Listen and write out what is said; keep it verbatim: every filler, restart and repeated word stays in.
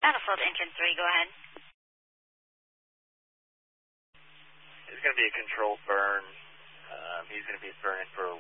Battlefield Engine three, go ahead. It's going to be a controlled burn. Um, he's going to be burning for